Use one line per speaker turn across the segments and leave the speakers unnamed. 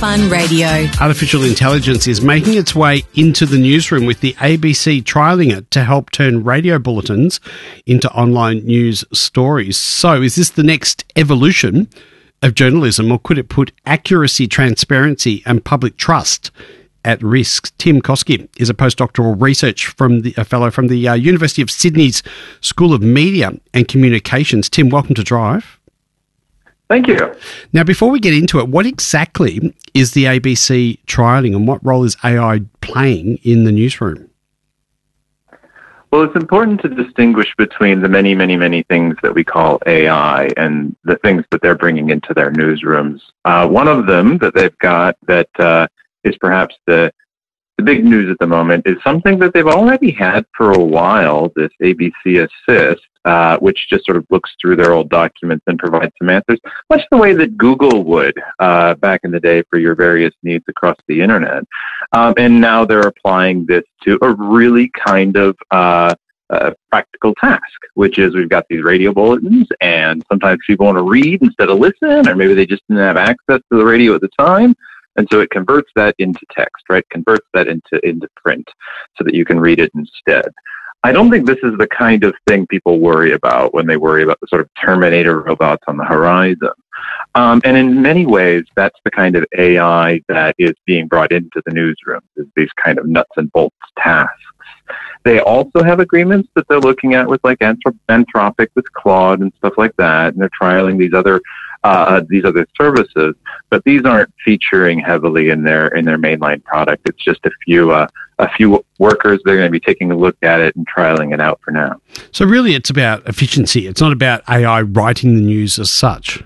Fun Radio.
Artificial intelligence is making its way into the newsroom, with the ABC trialling it to help turn radio bulletins into online news stories. So is this the next evolution of journalism, or could it put accuracy, transparency and public trust at risk? Tim Koski is a postdoctoral a fellow from the University of Sydney's School of Media and Communications. Tim, welcome to Drive.
Thank you.
Now, before we get into it, what exactly is the ABC trialling, and what role is AI playing in the newsroom?
Well, it's important to distinguish between the many, many, many things that we call AI and the things that they're bringing into their newsrooms. One of them that they've got that is perhaps the big news at the moment is something that they've already had for a while, this ABC Assist, which just sort of looks through their old documents and provides some answers, much the way that Google would back in the day for your various needs across the internet. And now they're applying this to a really kind of practical task, which is we've got these radio bulletins, and sometimes people want to read instead of listen, or maybe they just didn't have access to the radio at the time. And so it converts that into text, right? Converts that into print so that you can read it instead. I don't think this is the kind of thing people worry about when they worry about the sort of Terminator robots on the horizon. And in many ways, that's the kind of AI that is being brought into the newsroom, is these kind of nuts and bolts tasks. They also have agreements that they're looking at with like Anthropic, with Claude and stuff like that, and they're trialing these other services, but these aren't featuring heavily in their mainline product. It's just a few workers. They're going to be taking a look at it and trialing it out for now.
So really, it's about efficiency. It's not about AI writing the news as such.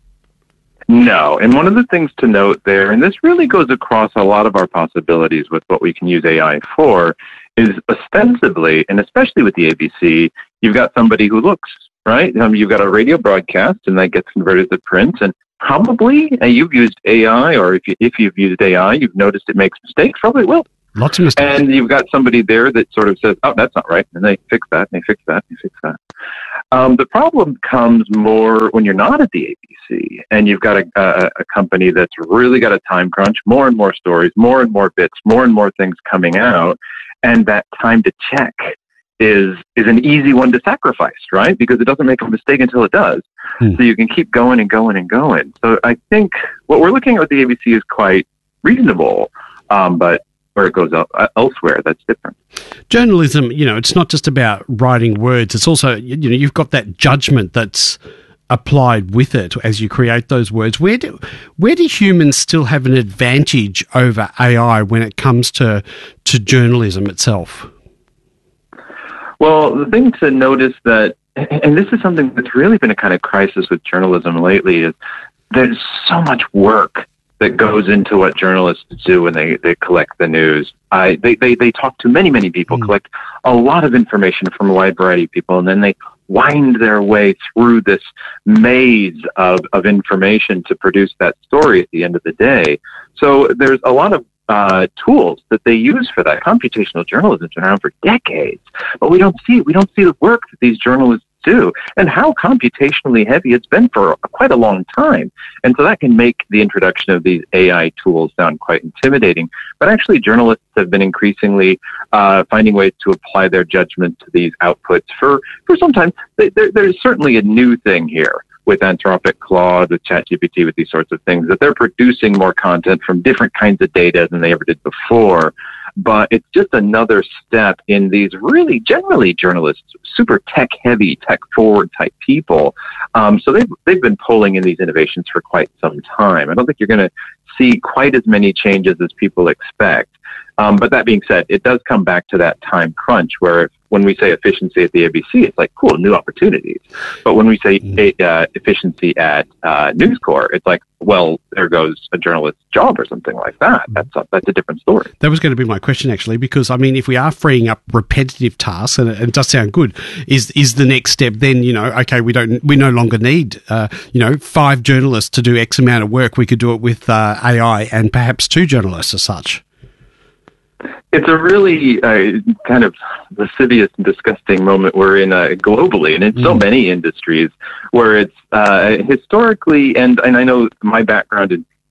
No, and one of the things to note there, and this really goes across a lot of our possibilities with what we can use AI for, is ostensibly, and especially with the ABC, you've got somebody who looks, right? You've got a radio broadcast, and that gets converted to print, and probably you've used AI, or if you've used AI, you've noticed it makes mistakes, probably will.
Lots of mistakes.
And you've got somebody there that sort of says, oh, that's not right, and they fix that, and they fix that, and they fix that. The problem comes more when you're not at the ABC, and you've got a company that's really got a time crunch, more and more stories, more and more bits, more and more things coming out, and that time to check is an easy one to sacrifice, right? Because it doesn't make a mistake until it does. So you can keep going and going and going. So I think what we're looking at with the ABC is quite reasonable, but where it goes elsewhere, that's different.
Journalism, it's not just about writing words. It's also, you've got that judgment that's applied with it as you create those words. Where do humans still have an advantage over AI when it comes to journalism itself?
Well, the thing to notice that, and this is something that's really been a kind of crisis with journalism lately, is there's so much work that goes into what journalists do when they collect the news. They talk to many, many people, collect a lot of information from a wide variety of people, and then they wind their way through this maze of information to produce that story at the end of the day. So there's a lot of tools that they use for that. Computational journalism's been around for decades, but we don't see the work that these journalists do and how computationally heavy it's been for quite a long time. And so that can make the introduction of these AI tools sound quite intimidating. But actually, journalists have been increasingly finding ways to apply their judgment to these outputs for some time. There's certainly a new thing here with Anthropic, Claude, with ChatGPT, with these sorts of things, that they're producing more content from different kinds of data than they ever did before. But it's just another step in these really, generally journalists, super tech-heavy, tech-forward type people. So they've been pulling in these innovations for quite some time. I don't think you're going to see quite as many changes as people expect. But that being said, it does come back to that time crunch where when we say efficiency at the ABC, it's like, cool, new opportunities. But when we say efficiency at News Corp, it's like, well, there goes a journalist's job or something like that. That's a different story.
That was going to be my question, actually, because, I mean, if we are freeing up repetitive tasks, and it does sound good, is the next step then, okay, we no longer need, 5 journalists to do X amount of work. We could do it with AI and perhaps 2 journalists as such.
It's a really kind of lascivious and disgusting moment we're in globally, and in so many industries, where it's historically, and I know my background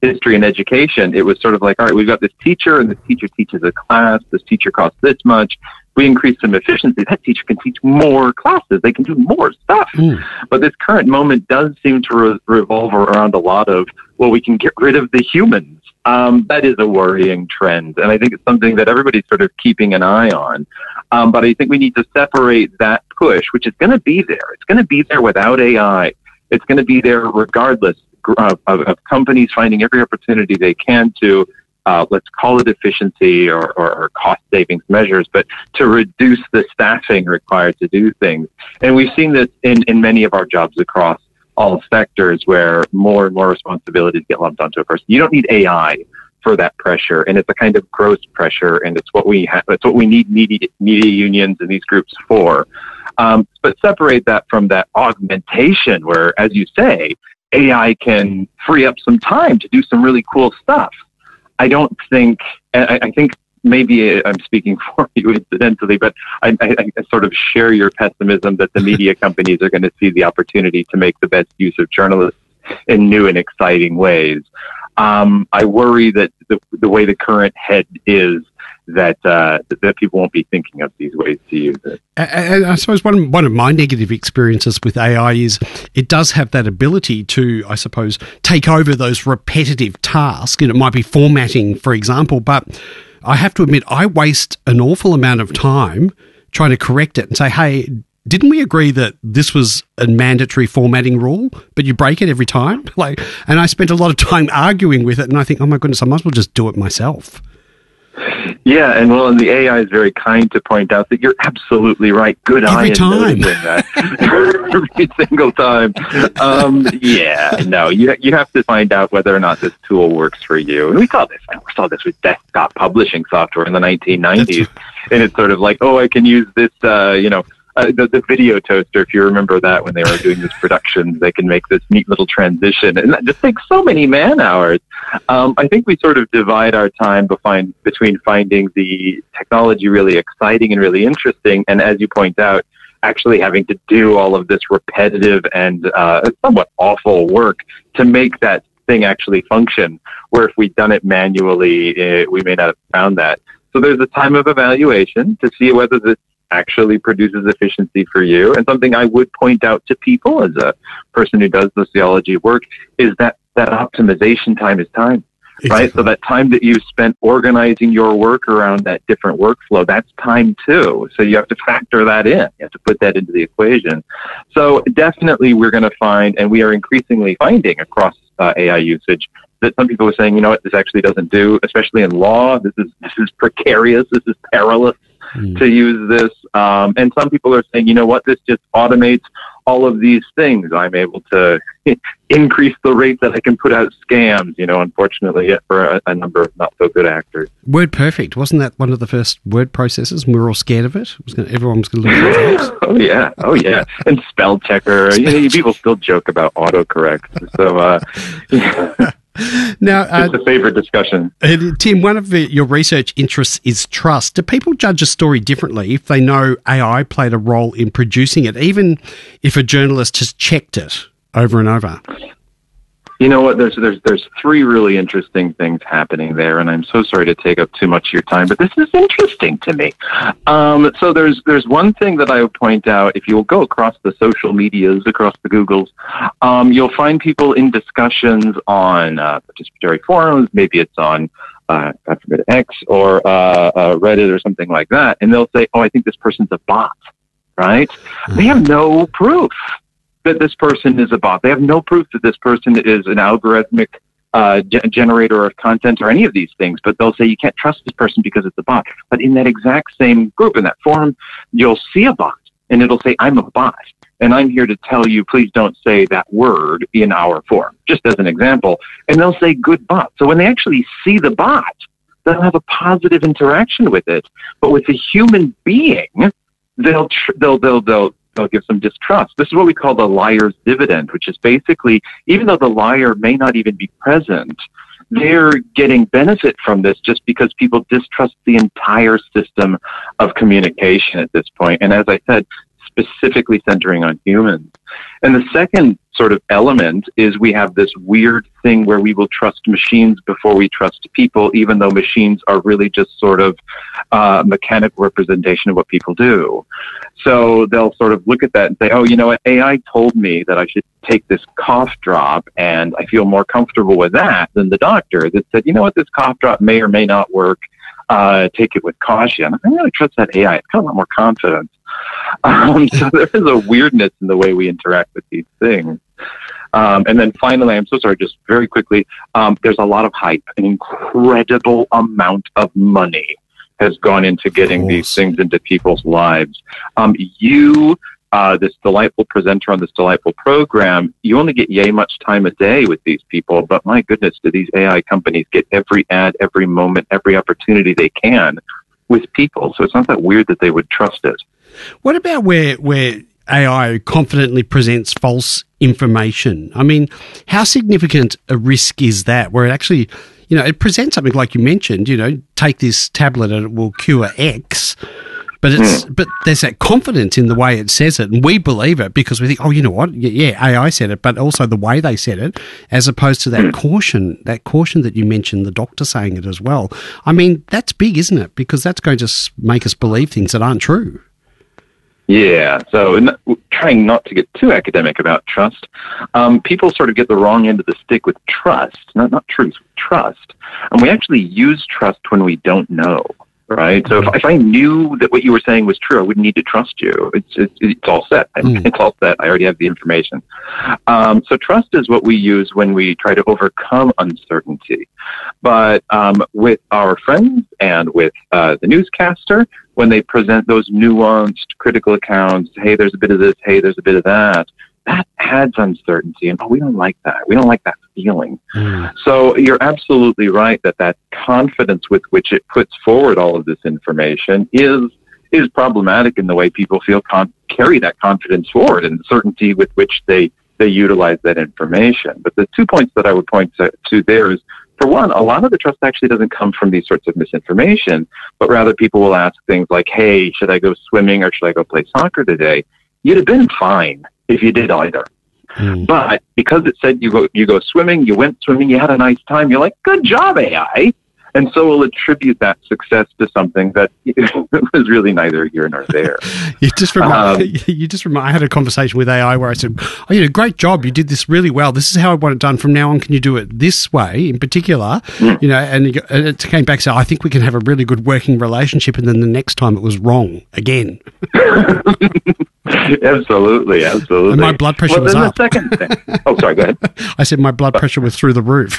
history and education, it was sort of like, all right, we've got this teacher, and this teacher teaches a class. This teacher costs this much. We increase some efficiency. That teacher can teach more classes. They can do more stuff. But this current moment does seem to revolve around a lot of, well, we can get rid of the humans. That is a worrying trend. And I think it's something that everybody's sort of keeping an eye on. But I think we need to separate that push, which is going to be there. It's going to be there without AI. It's going to be there regardless of companies finding every opportunity they can to, let's call it efficiency or cost savings measures, but to reduce the staffing required to do things. And we've seen this in many of our jobs across all sectors, where more and more responsibilities get lumped onto a person. You don't need AI for that pressure, and it's a kind of gross pressure, and it's what we have. It's what we need media unions and these groups for. But separate that from that augmentation, where, as you say, AI can free up some time to do some really cool stuff. I don't think, I think maybe I'm speaking for you incidentally, but I sort of share your pessimism that the media companies are going to see the opportunity to make the best use of journalists in new and exciting ways. I worry that the way the current head is, that people won't be thinking of these ways to use it.
And I suppose one of my negative experiences with AI is it does have that ability to, I suppose, take over those repetitive tasks. And it might be formatting, for example, but I have to admit I waste an awful amount of time trying to correct it and say, hey, didn't we agree that this was a mandatory formatting rule, but you break it every time? And I spent a lot of time arguing with it, and I think, oh my goodness, I might as well just do it myself.
Yeah, and the AI is very kind to point out that you're absolutely right. Good eye in noticing that every single time. You have to find out whether or not this tool works for you. And we saw this with desktop publishing software in the 1990s, and it's sort of like, oh, I can use this, the video toaster, if you remember that, when they were doing this production, they can make this neat little transition, and that just takes so many man hours. I think we sort of divide our time between finding the technology really exciting and really interesting, and, as you point out, actually having to do all of this repetitive and somewhat awful work to make that thing actually function, where if we'd done it manually, we may not have found that. So there's a time of evaluation to see whether this actually produces efficiency for you. And something I would point out to people as a person who does sociology work is that optimization time is time, right? So that time that you spent organizing your work around that different workflow, that's time too. So you have to factor that in. You have to put that into the equation. So definitely we're going to find, and we are increasingly finding across AI usage, that some people are saying, you know what, this actually doesn't do, especially in law. This is precarious. This is perilous to use this. And some people are saying, you know what, this just automates all of these things. I'm able to increase the rate that I can put out scams, unfortunately, for a number of not so good actors.
WordPerfect, wasn't that one of the first word processors? And we were all scared of it. Everyone was going to lose their jobs.
Oh yeah. And spell checker. People still joke about autocorrect. So, now, it's a favorite discussion.
Tim, one of your research interests is trust. Do people judge a story differently if they know AI played a role in producing it, even if a journalist has checked it over and over?
You know what? There's three really interesting things happening there, and I'm so sorry to take up too much of your time, but this is interesting to me. So there's one thing that I would point out. If you'll go across the social medias, across the Googles, you'll find people in discussions on participatory forums. Maybe it's on God forbid, X or Reddit or something like that, and they'll say, "Oh, I think this person's a bot." Right? They have no proof that this person is a bot. They have no proof that this person is an algorithmic generator of content or any of these things, but they'll say you can't trust this person because it's a bot. But in that exact same group, in that forum, you'll see a bot, and it'll say, I'm a bot, and I'm here to tell you, please don't say that word in our forum, just as an example. And they'll say good bot. So when they actually see the bot, they'll have a positive interaction with it. But with a human being, they'll give some distrust. This is what we call the liar's dividend, which is basically, even though the liar may not even be present, they're getting benefit from this just because people distrust the entire system of communication at this point. And as I said, specifically centering on humans. And the second sort of element is we have this weird thing where we will trust machines before we trust people, even though machines are really just sort of mechanical representation of what people do. So they'll sort of look at that and say, oh, you know what, AI told me that I should take this cough drop, and I feel more comfortable with that than the doctor that said, you know what, this cough drop may or may not work. Take it with caution. I'm going to trust that AI. It's got a lot more confidence. So there is a weirdness in the way we interact with these things. And then finally, I'm so sorry, just very quickly, there's a lot of hype. An incredible amount of money has gone into getting these things into people's lives. This delightful presenter on this delightful program, you only get yay much time a day with these people, but my goodness, do these AI companies get every ad, every moment, every opportunity they can with people. So it's not that weird that they would trust it.
What about where AI confidently presents false information? I mean, how significant a risk is that, where it actually, you know, it presents something like you mentioned, you know, take this tablet and it will cure X, but there's that confidence in the way it says it, and we believe it because we think, oh, you know what, yeah, AI said it, but also the way they said it, as opposed to that caution that you mentioned, the doctor saying it as well. I mean, that's big, isn't it? Because that's going to make us believe things that aren't true.
Yeah, so trying not to get too academic about trust, people sort of get the wrong end of the stick with trust, not truth, trust. And we actually use trust when we don't know, right? So if I knew that what you were saying was true, I wouldn't need to trust you. It's all set. It's all set. I already have the information. So trust is what we use when we try to overcome uncertainty. But with our friends and with the newscaster, when they present those nuanced, critical accounts, hey, there's a bit of this, hey, there's a bit of that, that adds uncertainty. And we don't like that. We don't like that feeling. So you're absolutely right that confidence with which it puts forward all of this information is problematic in the way people feel carry that confidence forward, and certainty with which they utilize that information. But the 2 points that I would point to there is, for one, a lot of the trust actually doesn't come from these sorts of misinformation, but rather people will ask things like, hey, should I go swimming or should I go play soccer today? You'd have been fine if you did either. But because it said you go swimming, you went swimming, you had a nice time, you're like, good job, AI. And so we'll attribute that success to something that was really neither here nor there.
You just remind. I had a conversation with AI where I said, "Oh, you know, great job. You did this really well. This is how I want it done. From now on, can you do it this way in particular?" You know, and it came back and said, "I think we can have a really good working relationship." And then the next time, it was wrong again.
Absolutely.
And my blood pressure was up.
The second thing. Oh, sorry. Go ahead.
I said my blood pressure was through the roof.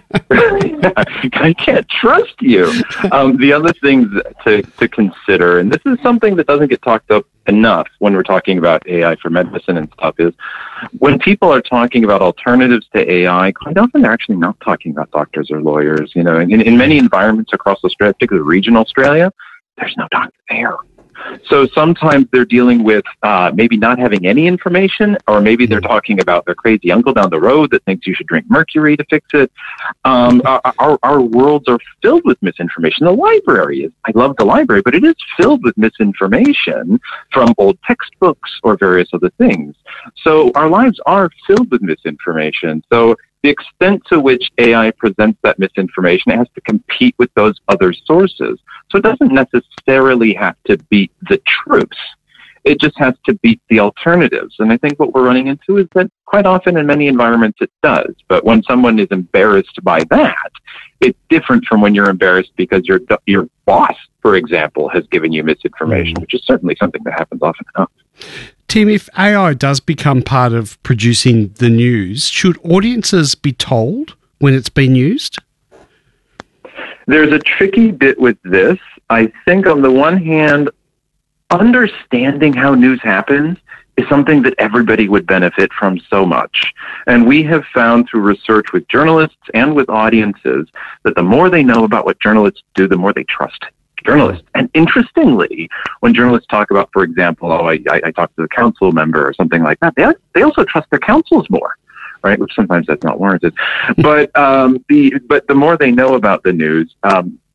I can't trust you. The other things to consider, and this is something that doesn't get talked up enough when we're talking about AI for medicine and stuff, is when people are talking about alternatives to AI, quite often they're actually not talking about doctors or lawyers. You know, in many environments across Australia, particularly regional Australia, there's no doctor there. So sometimes they're dealing with maybe not having any information, or maybe they're talking about their crazy uncle down the road that thinks you should drink mercury to fix it. Our worlds are filled with misinformation. The library is, I love the library, but it is filled with misinformation from old textbooks or various other things. So our lives are filled with misinformation. So the extent to which AI presents that misinformation, it has to compete with those other sources. So it doesn't necessarily have to beat the truth. It just has to beat the alternatives. And I think what we're running into is that quite often in many environments it does. But when someone is embarrassed by that, it's different from when you're embarrassed because your boss, for example, has given you misinformation, which is certainly something that happens often enough.
Tim, if AI does become part of producing the news, should audiences be told when it's been used?
There's a tricky bit with this. I think on the one hand, understanding how news happens is something that everybody would benefit from so much. And we have found through research with journalists and with audiences that the more they know about what journalists do, the more they trust journalists. And interestingly, when journalists talk about, for example, I talked to a council member or something like that, they also trust their councils more, right? Which sometimes that's not warranted. But the more they know about the news,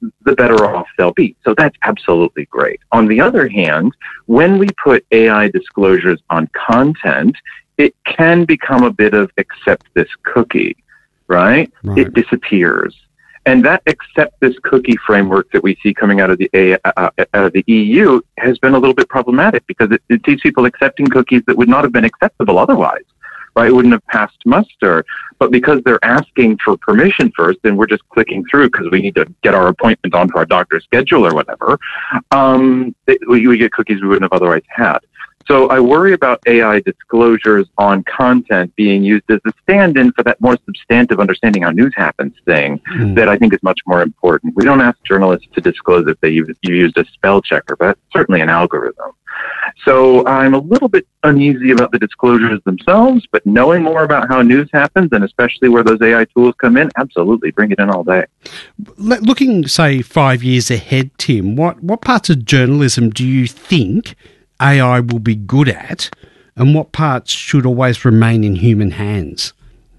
the better off they'll be. So that's absolutely great. On the other hand, when we put AI disclosures on content, it can become a bit of accept this cookie, right? It disappears. And that accept this cookie framework that we see coming out of the EU has been a little bit problematic because it sees people accepting cookies that would not have been acceptable otherwise, right? It wouldn't have passed muster. But because they're asking for permission first, and we're just clicking through because we need to get our appointment onto our doctor's schedule or whatever, we get cookies we wouldn't have otherwise had. So I worry about AI disclosures on content being used as a stand-in for that more substantive understanding how news happens thing that I think is much more important. We don't ask journalists to disclose if you used a spell checker, but certainly an algorithm. So I'm a little bit uneasy about the disclosures themselves, but knowing more about how news happens, and especially where those AI tools come in, absolutely, bring it in all day.
Looking, say, 5 years ahead, Tim, what parts of journalism do you think AI will be good at, and what parts should always remain in human hands?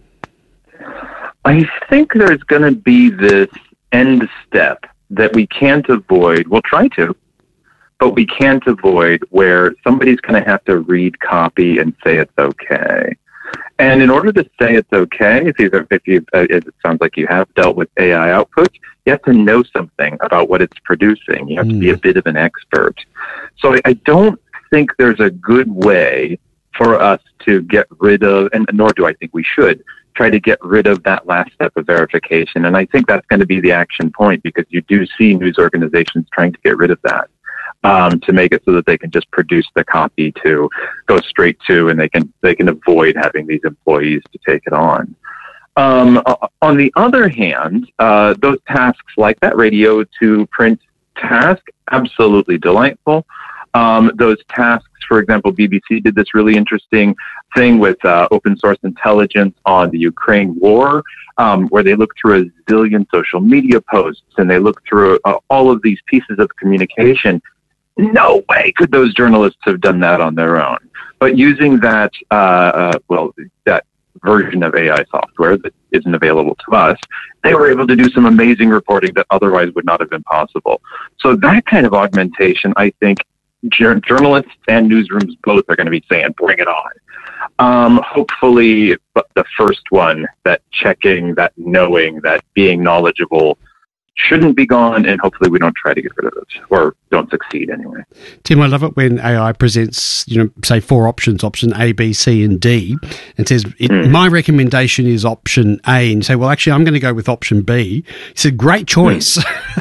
I think there's going to be this end step that we can't avoid. We'll try to, but we can't avoid where somebody's going to have to read copy and say it's okay. And in order to say it's okay, if it sounds like you have dealt with AI outputs, you have to know something about what it's producing. You have to be a bit of an expert. So I don't think there's a good way for us to get rid of, and nor do I think we should, try to get rid of that last step of verification. And I think that's going to be the action point, because you do see news organizations trying to get rid of that, to make it so that they can just produce the copy to go straight to, and they can avoid having these employees to take it on. On the other hand, those tasks like that radio to print task, absolutely delightful. Those tasks, for example, BBC did this really interesting thing with open source intelligence on the Ukraine war, where they looked through a zillion social media posts and they looked through all of these pieces of communication. No way could those journalists have done that on their own. But using that, that version of AI software that isn't available to us, they were able to do some amazing reporting that otherwise would not have been possible. So that kind of augmentation, I think, journalists and newsrooms both are going to be saying, bring it on. Hopefully, the first one, that checking, that knowing, that being knowledgeable, shouldn't be gone, and hopefully we don't try to get rid of it, or don't succeed anyway.
Tim, I love it when AI presents, say 4 options, option A, B, C, and D, and says, my recommendation is option A, and you say, well, actually, I'm going to go with option B. He said, great choice.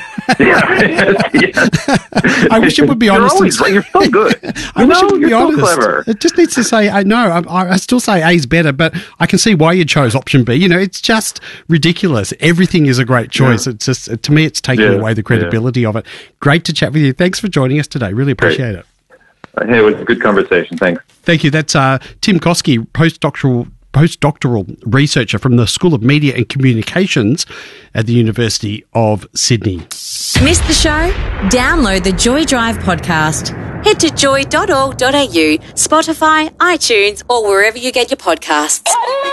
Yes.
I wish it would be honest.
You're so good.
I wish it would be honest.
So clever.
It just needs to say, I still say A's better, but I can see why you chose option B. It's just ridiculous. Everything is a great choice. Yeah. It's just, to me, it's taking away the credibility of it. Great to chat with you. Thanks for joining us today. Really appreciate it.
Hey, it was a good conversation. Thanks.
Thank you. That's Tim Koski, postdoctoral researcher from the School of Media and Communications at the University of Sydney.
Missed the show? Download the Joy Drive podcast. Head to joy.org.au, Spotify, iTunes, or wherever you get your podcasts.